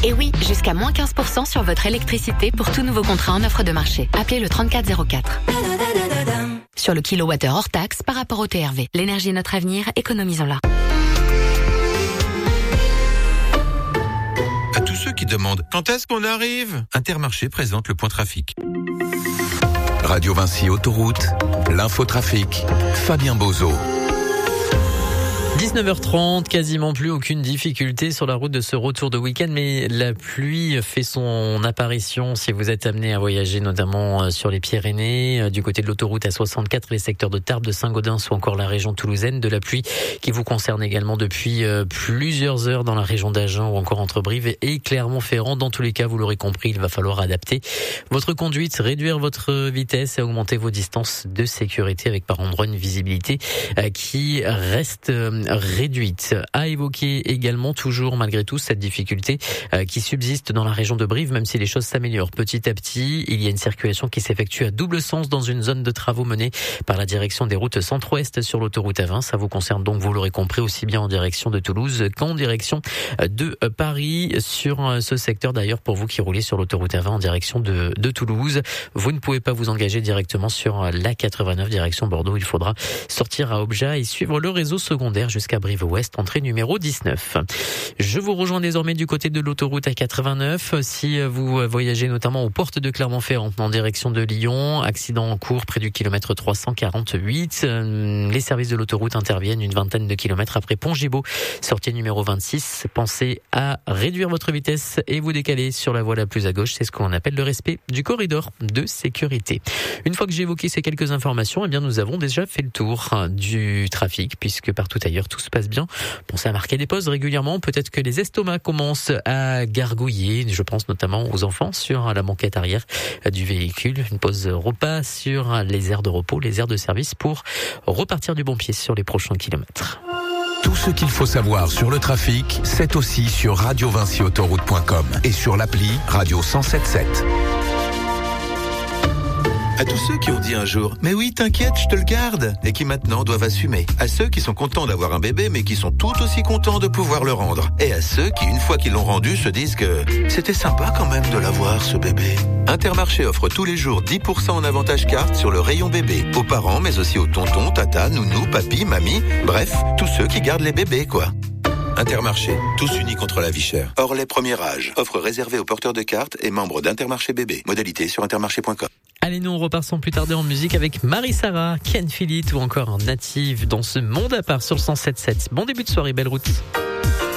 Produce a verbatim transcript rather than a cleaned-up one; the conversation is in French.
Et oui, jusqu'à moins quinze pour cent sur votre électricité pour tout nouveau contrat en offre de marché. Appelez le trente-quatre zéro quatre. Sur le kilowattheure hors taxe par rapport au T R V. L'énergie est notre avenir, économisons-la. À tous ceux qui demandent quand est-ce qu'on arrive, Intermarché présente le point trafic. Radio Vinci Autoroute, l'infotrafic, Fabien Bozo. dix-neuf heures trente, quasiment plus aucune difficulté sur la route de ce retour de week-end, mais la pluie fait son apparition si vous êtes amené à voyager, notamment sur les Pyrénées, du côté de l'autoroute A soixante-quatre, les secteurs de Tarbes, de Saint-Gaudens ou encore la région toulousaine. De la pluie qui vous concerne également depuis plusieurs heures dans la région d'Agen ou encore entre Brive et Clermont-Ferrand. Dans tous les cas, vous l'aurez compris, il va falloir adapter votre conduite, réduire votre vitesse et augmenter vos distances de sécurité avec par endroits une visibilité qui reste réduite. À évoquer également toujours malgré tout cette difficulté euh, qui subsiste dans la région de Brive, même si les choses s'améliorent petit à petit. Il y a une circulation qui s'effectue à double sens dans une zone de travaux menée par la direction des routes centre-ouest sur l'autoroute A vingt. Ça vous concerne donc, vous l'aurez compris, aussi bien en direction de Toulouse qu'en direction de Paris. Sur ce secteur d'ailleurs, pour vous qui roulez sur l'autoroute A vingt en direction de, de Toulouse, vous ne pouvez pas vous engager directement sur la quatre-vingt-neuf direction Bordeaux. Il faudra sortir à Obja et suivre le réseau secondaire jusqu'à Brive-Ouest, entrée numéro dix-neuf. Je vous rejoins désormais du côté de l'autoroute A quatre-vingt-neuf. Si vous voyagez notamment aux portes de Clermont-Ferrand en direction de Lyon, accident en cours près du kilomètre trois cent quarante-huit. Les services de l'autoroute interviennent une vingtaine de kilomètres après Pont-Gibaud, sortie numéro vingt-six. Pensez à réduire votre vitesse et vous décaler sur la voie la plus à gauche. C'est ce qu'on appelle le respect du corridor de sécurité. Une fois que j'ai évoqué ces quelques informations, eh bien nous avons déjà fait le tour du trafic, puisque partout ailleurs tout se passe bien. Pensez à marquer des pauses régulièrement. Peut-être que les estomacs commencent à gargouiller. Je pense notamment aux enfants sur la banquette arrière du véhicule. Une pause repas sur les aires de repos, les aires de service pour repartir du bon pied sur les prochains kilomètres. Tout ce qu'il faut savoir sur le trafic, c'est aussi sur radio vinci autoroute point com et sur l'appli Radio cent sept sept. À tous ceux qui ont dit un jour « Mais oui, t'inquiète, je te le garde » et qui maintenant doivent assumer. À ceux qui sont contents d'avoir un bébé mais qui sont tout aussi contents de pouvoir le rendre. Et à ceux qui, une fois qu'ils l'ont rendu, se disent que c'était sympa quand même de l'avoir, ce bébé. Intermarché offre tous les jours dix pour cent en avantage carte sur le rayon bébé. Aux parents, mais aussi aux tontons, tata, nounou, papy, mamie. Bref, tous ceux qui gardent les bébés, quoi. Intermarché, tous unis contre la vie chère. Hors les premiers âges. Offre réservée aux porteurs de cartes et membres d'Intermarché bébé. Modalité sur intermarché point com. Allez, nous on repart sans plus tarder en musique avec Marie-Sara, Ken Phillips ou encore Native dans ce monde à part sur le cent sept sept. Bon début de soirée, belle route.